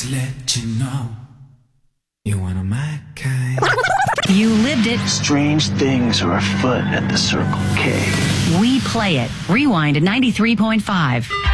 Just to let you know, you're one of my kind. You lived it. Strange things are afoot at the Circle K. We play it. Rewind at 93.5.